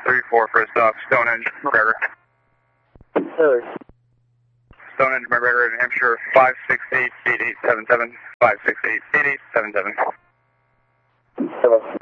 34 for a stop, Stonehenge, McGregor. Stonehenge, McGregor, New Hampshire, 568-8877, 568-8877. Hello.